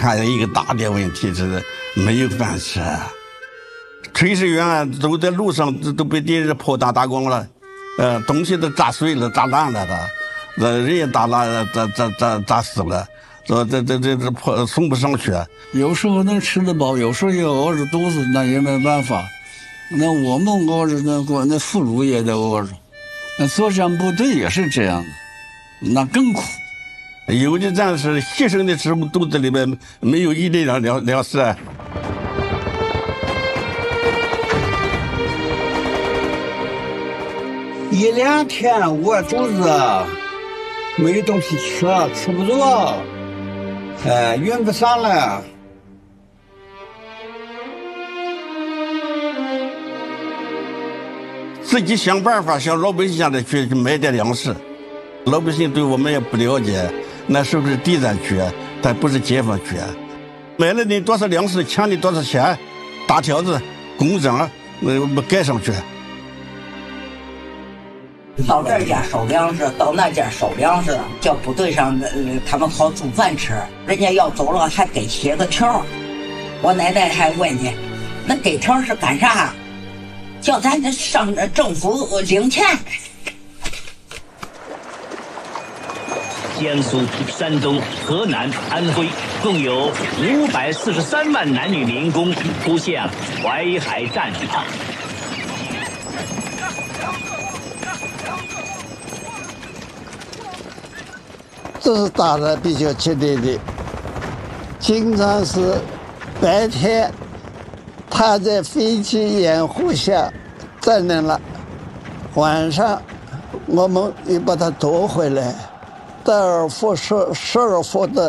还有一个大的问题是没有饭吃，炊事员都在路上都被敌人炮弹打光了，东西都炸碎了、炸烂了的，人也炸死了，这炮送不上去。 有时候能吃得饱，有时候也饿着肚子，那也没办法。那我们饿着那俘虏也得饿着，那作战部队也是这样的，那更苦。 有的战士牺牲的时候肚子里面没有一粒粮食。 一两天饿肚子，没东西吃，吃不着，运不上来。 自己想办法向老百姓家里去买点粮食，老百姓对我们也不了解，那是不是地战区？它不是解放区。买了你多少粮食，欠你多少钱，大条子公章盖上去。 到这家收粮食，到那家收粮食，叫部队上他们好煮饭吃。人家要走了还给写个条。我奶奶还问呢，那给条是干啥？叫咱上政府领钱。 江苏、山东、河南、安徽共有543万男女民工扑向淮海战场。 这是打得比较激烈的，经常是白天他在飞机掩护下占领了，晚上我们又把他夺回来，失而复得。